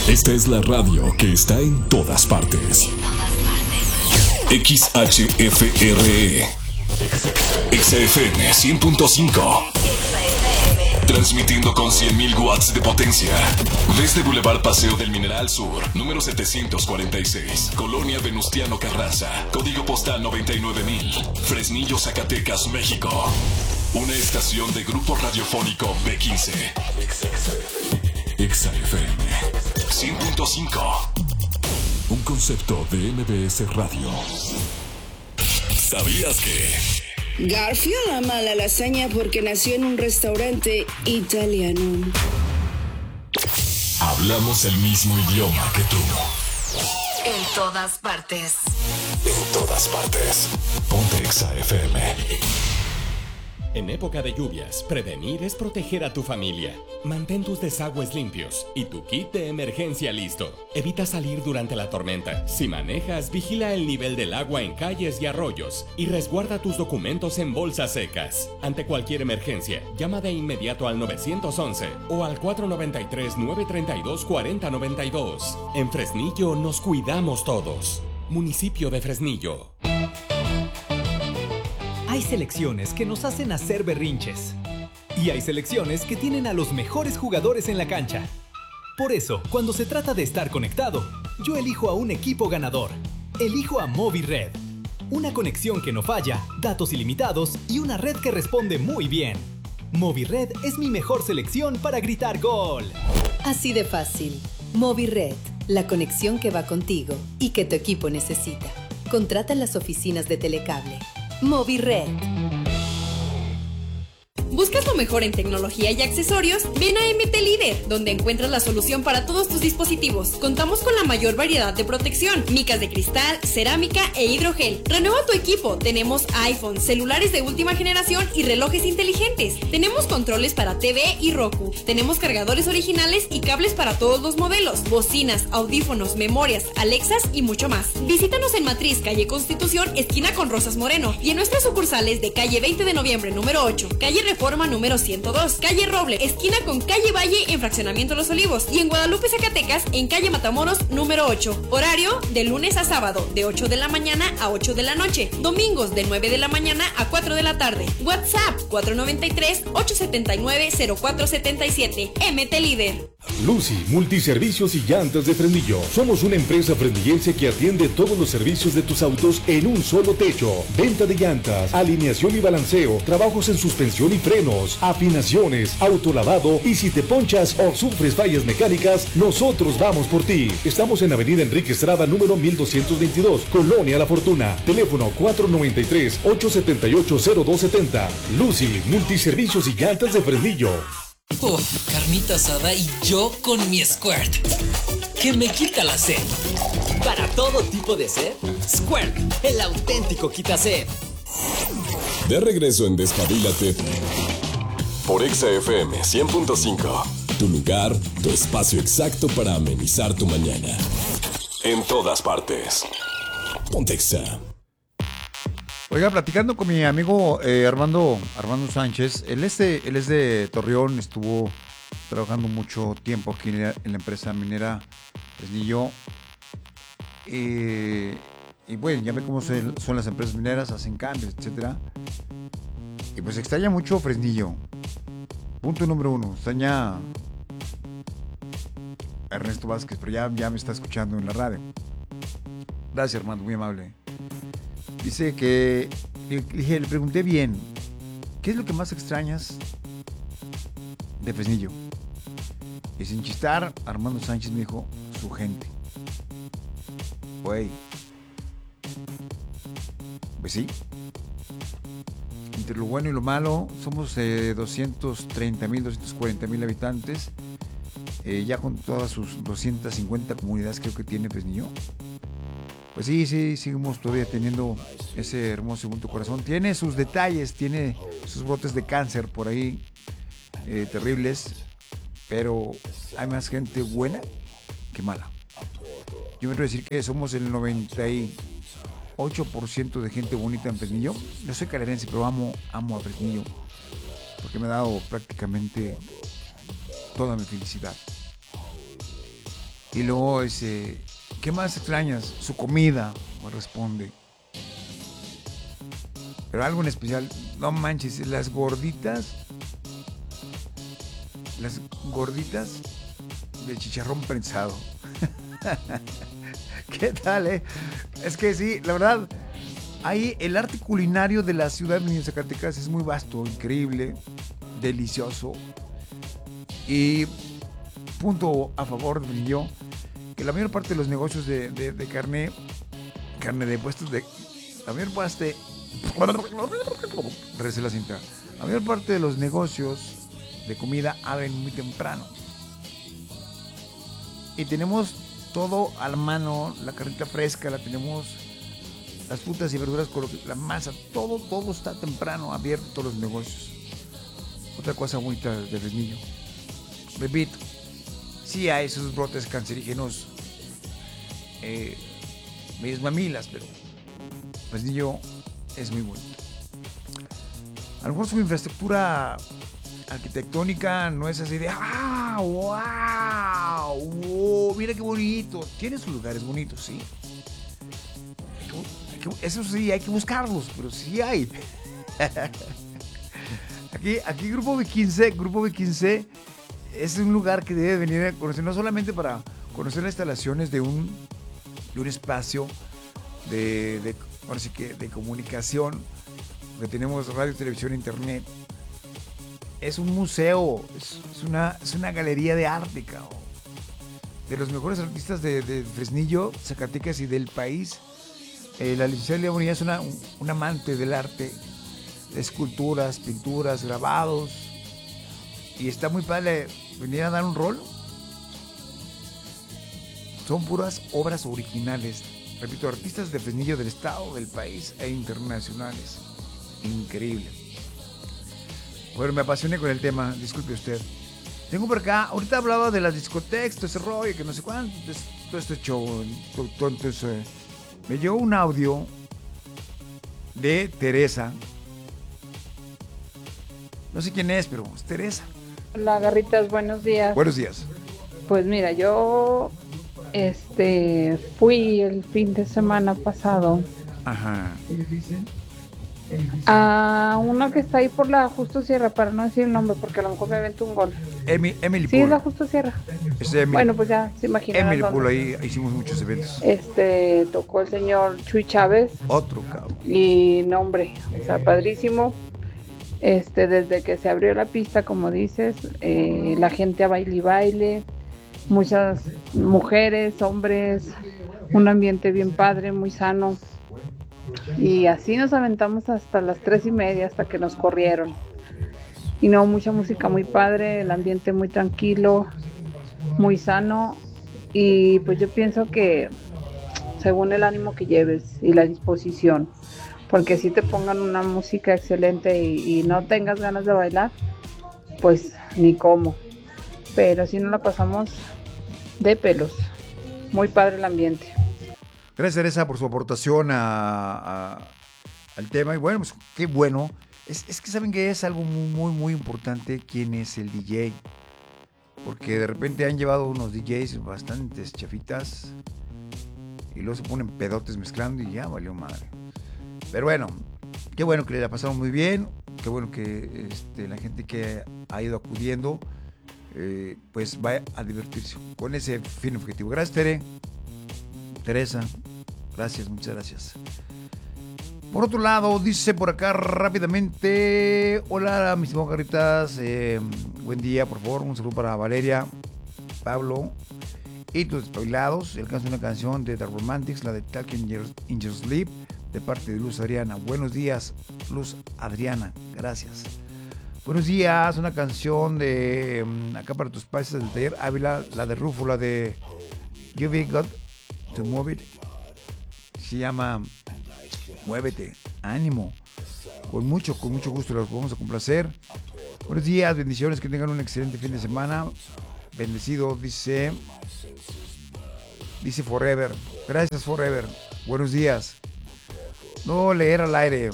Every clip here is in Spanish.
Esta es la radio que está en todas partes. XHFRE XFM 100.5. Transmitiendo con 100.000 watts de potencia. Desde Boulevard Paseo del Mineral Sur, número 746, Colonia Venustiano Carranza, código postal 99,000, Fresnillo, Zacatecas, México. Una estación de Grupo Radiofónico B15. XFM 100.5. Un concepto de MBS Radio. ¿Sabías que Garfield ama la lasaña porque nació en un restaurante italiano? Hablamos el mismo idioma que tú. En todas partes. En todas partes. Ponte Exa FM. En época de lluvias, prevenir es proteger a tu familia. Mantén tus desagües limpios y tu kit de emergencia listo. Evita salir durante la tormenta. Si manejas, vigila el nivel del agua en calles y arroyos y resguarda tus documentos en bolsas secas. Ante cualquier emergencia, llama de inmediato al 911 o al 493-932-4092. En Fresnillo nos cuidamos todos. Municipio de Fresnillo. Hay selecciones que nos hacen hacer berrinches. Y hay selecciones que tienen a los mejores jugadores en la cancha. Por eso, cuando se trata de estar conectado, yo elijo a un equipo ganador. Elijo a Movired. Una conexión que no falla, datos ilimitados y una red que responde muy bien. Movired es mi mejor selección para gritar gol. Así de fácil. Movired, la conexión que va contigo y que tu equipo necesita. Contrata en las oficinas de Telecable. Movired. ¿Buscas lo mejor en tecnología y accesorios? Ven a MT Líder, donde encuentras la solución para todos tus dispositivos. Contamos con la mayor variedad de protección, micas de cristal, cerámica e hidrogel. Renueva tu equipo. Tenemos iPhone, celulares de última generación y relojes inteligentes. Tenemos controles para TV y Roku. Tenemos cargadores originales y cables para todos los modelos, bocinas, audífonos, memorias, Alexas y mucho más. Visítanos en Matriz, calle Constitución, esquina con Rosas Moreno, y en nuestras sucursales de calle 20 de noviembre, número 8, calle Reforma número 102, calle Roble, esquina con calle Valle en Fraccionamiento Los Olivos, y en Guadalupe, Zacatecas, en calle Matamoros número 8. Horario de lunes a sábado, de 8 de la mañana a 8 de la noche. Domingos de 9 de la mañana a 4 de la tarde. WhatsApp 493-879-0477. MT Líder. Lucy, Multiservicios y Llantas de Fresnillo. Somos una empresa fresnillense que atiende todos los servicios de tus autos en un solo techo. Venta de llantas, alineación y balanceo, trabajos en suspensión y frenos, afinaciones, autolavado, y si te ponchas o sufres fallas mecánicas, nosotros vamos por ti. Estamos en Avenida Enrique Estrada, número 1222, Colonia La Fortuna. Teléfono 493-878-0270. Lucy, Multiservicios y Llantas de Fresnillo. Carnita asada y yo con mi Squirt, que me quita la sed. Para todo tipo de sed, Squirt, el auténtico quita sed. De regreso en Despabilate por XFM 100.5. Tu lugar, tu espacio exacto para amenizar tu mañana. En todas partes. Ponte Exa. Oiga, platicando con mi amigo Armando Sánchez, él es de Torreón, estuvo trabajando mucho tiempo aquí en la empresa minera Fresnillo. Y bueno, ya ve cómo son las empresas mineras, hacen cambios, etcétera. Y pues extraña mucho Fresnillo. Punto número 1, extraña a Ernesto Vázquez, pero ya me está escuchando en la radio. Gracias, Armando, muy amable. Dice que, le pregunté bien, ¿qué es lo que más extrañas de Fresnillo? Y sin chistar, Armando Sánchez me dijo, su gente. Güey. Pues sí. Entre lo bueno y lo malo, somos 230,000, 240,000 habitantes. Ya con todas sus 250 comunidades creo que tiene Fresnillo. Pues sí, seguimos todavía teniendo ese hermoso y bonito corazón. Tiene sus detalles, tiene sus brotes de cáncer por ahí, terribles, pero hay más gente buena que mala. Yo me quiero decir que somos el 98% de gente bonita en Fresnillo. Yo soy calerense, pero amo a Fresnillo, porque me ha dado prácticamente toda mi felicidad. Y luego ¿qué más extrañas? Su comida, me responde. Pero algo en especial, no manches, las gorditas de chicharrón prensado. ¿Qué tal, Es que sí, la verdad, ahí el arte culinario de la ciudad de Zacatecas es muy vasto, increíble, delicioso. Y punto a favor de yo, que la mayor parte de los negocios de carne de puestos de... La mayor parte... Recé la cinta. La mayor parte de los negocios de comida abren muy temprano. Y tenemos todo a la mano, la carnita fresca, la tenemos, las frutas y verduras, la masa, todo está temprano, abierto todos los negocios. Otra cosa bonita de Fresnillo. Repito, sí hay esos brotes cancerígenos, medios mamilas, pero Fresnillo es muy bonito. A lo mejor su infraestructura arquitectónica no es así de wow, mira qué bonito. Tiene sus lugares bonitos, sí. Eso sí, hay que buscarlos, pero sí hay. Aquí Grupo B15 es un lugar que debe venir a conocer, no solamente para conocer las instalaciones de un espacio de comunicación, que tenemos radio, televisión, internet. Es un museo, es una galería de arte, cabrón. De los mejores artistas de Fresnillo, Zacatecas y del país. La licenciada Lía Bonilla es un amante del arte, de esculturas, pinturas, grabados. Y está muy padre venir a dar un rol. Son puras obras originales. Repito, artistas de Fresnillo del estado, del país e internacionales. Increíble. Bueno, me apasioné con el tema, disculpe usted. Tengo por acá, ahorita hablaba de las discotecas, todo ese rollo, que no sé cuánto, todo este show. Entonces, me llegó un audio de Teresa. No sé quién es, pero es Teresa. Hola, Garritas, buenos días. Buenos días. Pues mira, yo fui el fin de semana pasado. Ajá. A uno que está ahí por la Justo Sierra, para no decir el nombre, porque a lo mejor me aventó un gol. Emily Sí, Pool. es la Justo Sierra. Bueno, pues ya se imaginan. Emily Pool, ahí hicimos muchos eventos. Tocó el señor Chuy Chávez. Otro cabrón. Y no, hombre, o sea, padrísimo. Desde que se abrió la pista, como dices, la gente a baile y baile, muchas mujeres, hombres, un ambiente bien padre, muy sano. Y así nos aventamos hasta las 3:30, hasta que nos corrieron. Y no, mucha música muy padre, el ambiente muy tranquilo, muy sano. Y pues yo pienso que según el ánimo que lleves y la disposición, porque si te pongan una música excelente y no tengas ganas de bailar, pues ni cómo. Pero si no la pasamos de pelos. Muy padre el ambiente. Gracias, Teresa, por su aportación al tema. Y bueno, pues qué bueno. Es que saben que es algo muy, muy importante quién es el DJ. Porque de repente han llevado unos DJs bastantes chafitas y luego se ponen pedotes mezclando y ya valió madre. Pero bueno, qué bueno que le la pasaron muy bien. Qué bueno que la gente que ha ido acudiendo pues vaya a divertirse con ese fin objetivo. Gracias, Teresa, gracias, muchas gracias. Por otro lado, dice por acá rápidamente: hola, mis Garritas, buen día, por favor, un saludo para Valeria, Pablo y tus despabilados. Alcanza una canción de The Romantics, la de Talking in Your Sleep, de parte de Luz Adriana. Buenos días, Luz Adriana, gracias. Buenos días, una canción de acá para tus países del taller Ávila, la de Rufo, la de You've Got to Move It. Se llama Muévete, ánimo. Con mucho gusto los vamos a complacer. Buenos días, bendiciones, que tengan un excelente fin de semana. Bendecido, dice Forever. Gracias, Forever. Buenos días. No leer al aire.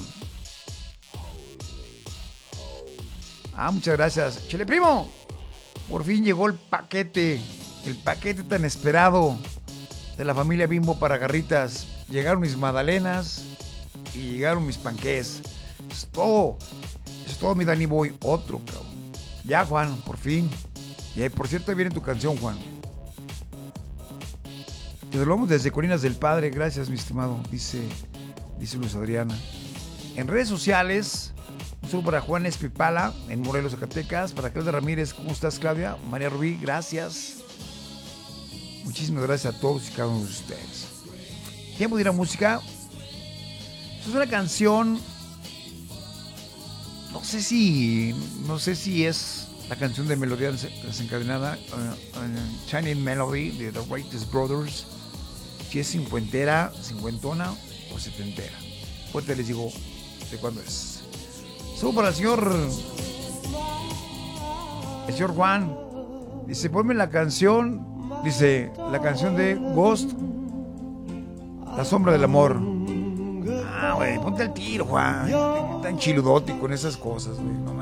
Muchas gracias. Chele Primo, por fin llegó el paquete. el paquete tan esperado de la familia Bimbo para Garritas. Llegaron mis magdalenas y llegaron mis panqués. Es todo, mi Danny Boy. Otro, cabrón. Ya, Juan, por fin. Y por cierto, ahí viene tu canción, Juan. Te saludamos desde Colinas del Padre. Gracias, mi estimado, dice Luz Adriana. En redes sociales, un saludo para Juan Espipala, en Morelos, Zacatecas. Para Claudia Ramírez, ¿cómo estás, Claudia? María Rubí, gracias. Muchísimas gracias a todos y cada uno de ustedes. Tiempo de ir a música. Esto es una canción. No sé si es la canción de Melodía Desencadenada, Shining Melody de The Righteous Brothers. Si es cincuentona o setentera. Ahorita les digo de cuándo es. Saludos para el señor Juan. Dice, ponme la canción. Dice, la canción de Ghost, La Sombra del Amor. Güey, ponte al tiro, Juan. Tan chiludote con esas cosas, güey. No